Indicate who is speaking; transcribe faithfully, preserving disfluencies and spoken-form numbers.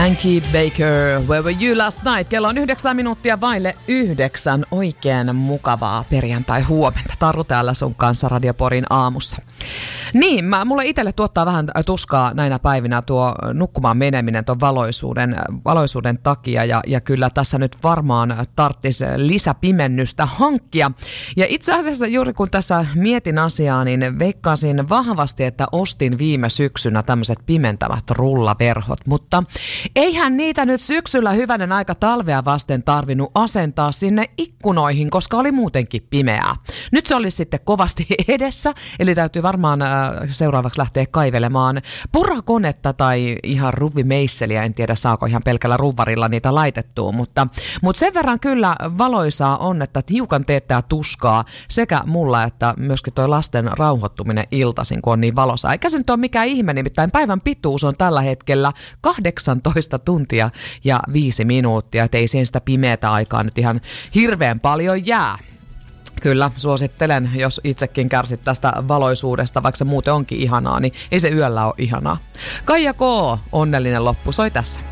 Speaker 1: Ankie Baker, Where Were You Last Night? Kello on yhdeksän minuuttia vaille yhdeksän. Oikein mukavaa perjantai-huomenta. Taru täällä sun kanssa Radio Porin aamussa. Niin, mä, mulle itselle tuottaa vähän tuskaa näinä päivinä tuo nukkumaan meneminen tuon valoisuuden, valoisuuden takia. Ja, ja kyllä tässä nyt varmaan tarttisi lisäpimennystä hankkia. Ja itse asiassa juuri kun tässä mietin asiaa, niin veikkaisin vahvasti, että ostin viime syksynä tämmöiset pimentävät rullaverhot. Mutta eihän niitä nyt syksyllä hyvänen aika talvea vasten tarvinnut asentaa sinne ikkunoihin, koska oli muutenkin pimeää. Nyt se olisi sitten kovasti edessä, eli täytyy varmaan äh, seuraavaksi lähteä kaivelemaan purakonetta tai ihan ruvimeisseliä. En tiedä, saako ihan pelkällä ruvvarilla niitä laitettua, mutta, mutta sen verran kyllä valoisaa on, että hiukan teettää tuskaa sekä mulla että myöskin toi lasten rauhoittuminen iltaisin, kun on niin valosaa. Eikä se nyt ole mikään ihme, nimittäin päivän pituus on tällä hetkellä kahdeksantoista tuntia ja viisi minuuttia, et ei siihen sitä pimeätä aikaa nyt ihan hirveän paljon jää. Kyllä, suosittelen, jos itsekin kärsit tästä valoisuudesta, vaikka se muuten onkin ihanaa, niin ei se yöllä ole ihanaa. Kaija K. Onnellinen loppu soi tässä.